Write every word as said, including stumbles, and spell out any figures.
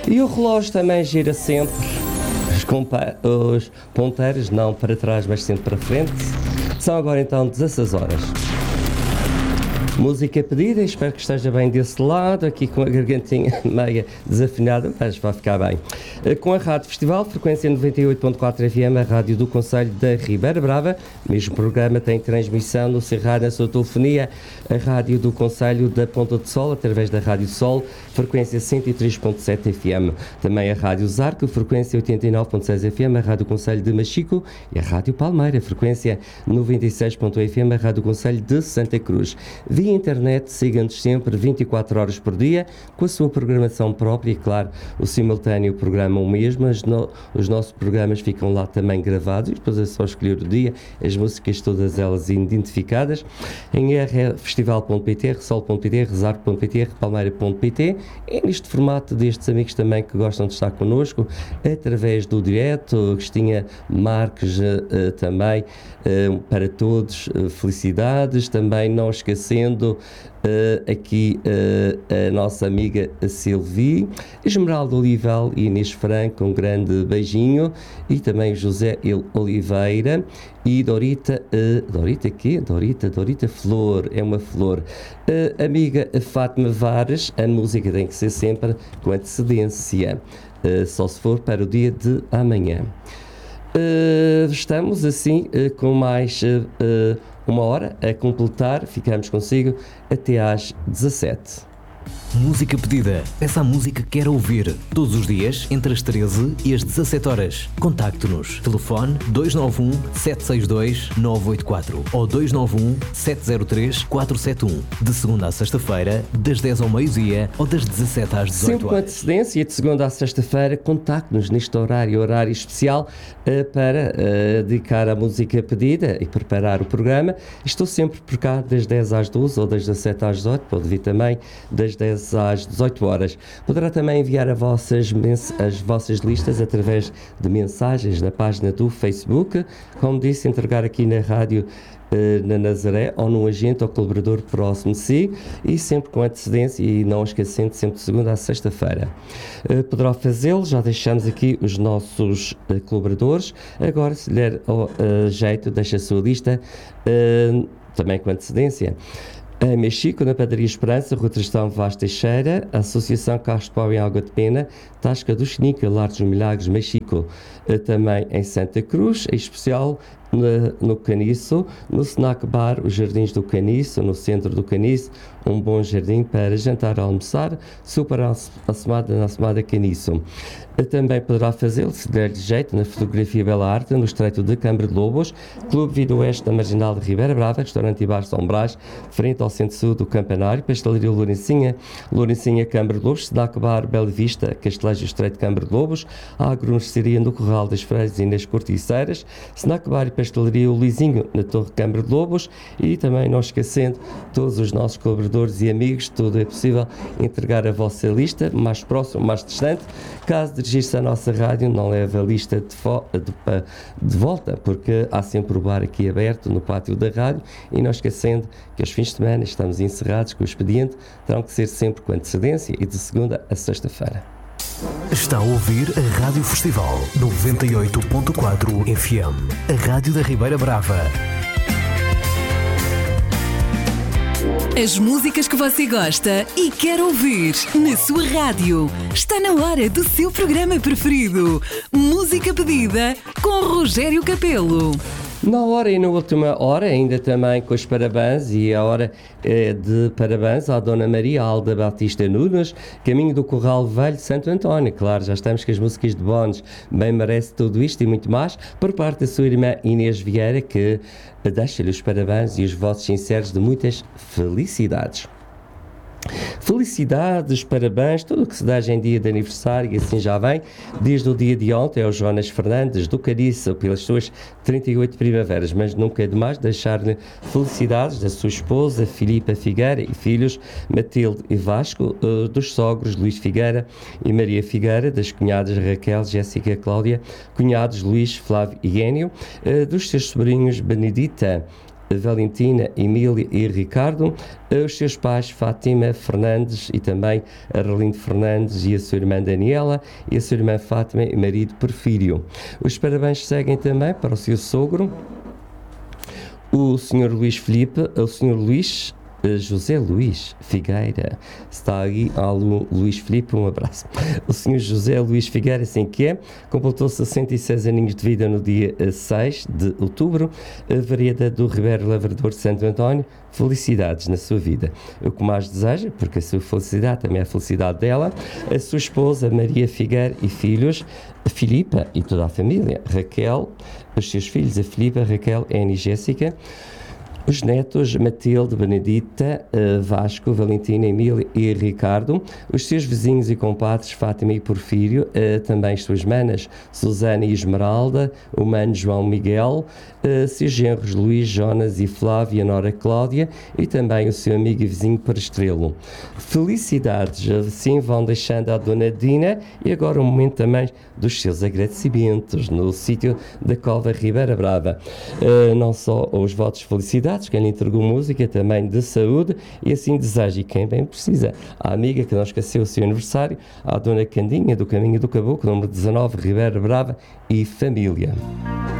E o relógio também gira sempre, os, compa- os ponteiros não para trás, mas sempre para frente. São agora então dezasseis horas. Música pedida, espero que esteja bem desse lado, aqui com a gargantinha meia desafinada, mas vai ficar bem. Com a Rádio Festival, frequência noventa e oito ponto quatro F M, a rádio do Concelho da Ribeira Brava. O mesmo programa tem transmissão no Cerrado, na sua telefonia, a rádio do Concelho da Ponta de Sol, através da Rádio Sol, frequência cento e três ponto sete F M. Também a Rádio Zarco, frequência oitenta e nove ponto seis F M, a Rádio Concelho de Machico, e a Rádio Palmeira, frequência noventa e seis ponto oito F M, a Rádio Concelho de Santa Cruz. Via internet, siga-nos sempre vinte e quatro horas por dia, com a sua programação própria e, claro, o simultâneo programa o mesmo, as no, os nossos programas ficam lá também gravados e depois é só escolher o dia, as músicas todas elas identificadas, em r r festival ponto p t, ressol ponto p t, resarco ponto p t, palmeira ponto p t, é neste formato destes amigos também que gostam de estar connosco, através do direto, Cristina Marques uh, também, uh, para todos, uh, felicidades, também não esquecendo Uh, aqui uh, a nossa amiga Silvi, Esmeralda Olival e Inês Franco, um grande beijinho, e também José Il Oliveira e Dorita, uh, Dorita aqui? Dorita, Dorita Flor, é uma flor. Uh, amiga Fátima Vares, a música tem que ser sempre com antecedência, uh, só se for para o dia de amanhã. Uh, estamos assim uh, com mais uh, uh, uma hora a completar, ficamos consigo até às dezassete. Música pedida. Essa música que quer ouvir todos os dias entre as treze e as dezassete horas. Contacte-nos. Telefone dois nove um, sete seis dois, nove oito quatro ou dois nove um, sete zero três, quatro sete um. De segunda à sexta-feira, das dez ao meio-dia ou das dezassete às dezoito Sempre com horas. antecedência, de segunda à sexta-feira, contacte-nos neste horário, horário especial uh, para uh, dedicar a música pedida e preparar o programa. Estou sempre por cá das dez às doze ou das dezassete às dezoito, pode vir também das dez às dezoito horas. Poderá também enviar as vossas, as vossas listas através de mensagens na página do Facebook, como disse, entregar aqui na rádio na Nazaré ou num agente ou colaborador próximo de si, e sempre com antecedência e não esquecendo, sempre de segunda à sexta-feira. Uh, poderá fazê-lo, já deixamos aqui os nossos uh, colaboradores. Agora, se lhe der uh, jeito, deixa a sua lista uh, também com antecedência. A Machico, na Padaria Esperança, Rua Tristão Vaz Teixeira, a Associação Carlos de Pau em Água de Pena, Tasca do Xenica, Lar dos Milagres, Machico, também em Santa Cruz, em especial no, no Caniço, no Snack Bar, os Jardins do Caniço, no centro do Caniço, um bom jardim para jantar, almoçar, super assomada na Assomada Caniço. Também poderá fazê-lo, se der de jeito, na Fotografia Bela Arte, no Estreito de Câmara de Lobos, Clube Vida Oeste da Marginal de Ribeira Brava, Restaurante e Bar São Brás, frente ao Centro-Sul do Campanário, Pastelaria Lourencinha, Lourencinha Câmara de Lobos, Snack Bar Bela Vista, Castelejo Estreito de Câmara de Lobos, a Agromercearia no Corral das Freiras e nas Corticeiras, Snack Bar e Pastelaria O Lizinho, na Torre Câmara de Lobos, e também não esquecendo todos os nossos colaboradores e amigos, tudo é possível entregar a vossa lista, mais próximo, mais distante. Caso dirigir-se à nossa rádio, não leve a lista de, fo- de, de volta, porque há sempre o bar aqui aberto no pátio da rádio, e não esquecendo que aos fins de semana estamos encerrados com o expediente, terão que ser sempre com antecedência e de segunda a sexta-feira. Está a ouvir a Rádio Festival noventa e oito ponto quatro F M, a rádio da Ribeira Brava. As músicas que você gosta e quer ouvir na sua rádio. Está na hora do seu programa preferido. Música pedida com Rogério Capelo. Na hora e na última hora, ainda também com os parabéns, e a hora é de parabéns à Dona Maria Alda Batista Nunes, caminho do Corral Velho de Santo António. Claro, já estamos com as músicas de bónus, bem merece tudo isto e muito mais, por parte da sua irmã Inês Vieira, que deixa-lhe os parabéns e os votos sinceros de muitas felicidades. Felicidades, parabéns, tudo o que se dá em dia de aniversário, e assim já vem, desde o dia de ontem ao Jonas Fernandes do Cariço, pelas suas trinta e oito primaveras, mas nunca é demais deixar-lhe felicidades da sua esposa Filipa Figueira e filhos Matilde e Vasco, uh, dos sogros Luís Figueira e Maria Figueira, das cunhadas Raquel, Jéssica e Cláudia, cunhados Luís, Flávio e Gênio, uh, dos seus sobrinhos Benedita, Valentina, Emília e Ricardo, os seus pais Fátima Fernandes e também Arlindo Fernandes e a sua irmã Daniela e a sua irmã Fátima e marido Porfírio. Os parabéns seguem também para o seu sogro, o senhor Luís Filipe, o senhor Luís José Luís Figueira, está aí, alô Luís Filipe, um abraço. O senhor José Luís Figueira, assim que é, completou sessenta e seis aninhos de vida no dia seis de outubro, a variedade do Ribeiro Lavrador de Santo António. Felicidades na sua vida. O que mais deseja, porque a sua felicidade também é a felicidade dela, a sua esposa Maria Figueira e filhos, a Filipa e toda a família, Raquel, os seus filhos, a Filipa, Raquel, Anne e Jéssica, os netos Matilde, Benedita, Vasco, Valentina, Emília e Ricardo, os seus vizinhos e compadres Fátima e Porfírio, também as suas manas Susana e Esmeralda, o mano João Miguel, seus genros Luís, Jonas e Flávia, Nora Cláudia e também o seu amigo e vizinho Perestrelo. Felicidades, assim vão deixando a Dona Dina e agora um momento também dos seus agradecimentos no sítio da Cova Ribeira Brava. Não só os votos de felicidade, quem lhe entregou música, também de saúde, e assim deseja, e quem bem precisa, a amiga que não esqueceu o seu aniversário, a Dona Candinha do Caminho do Caboclo, número dezanove, Ribeira Brava e família.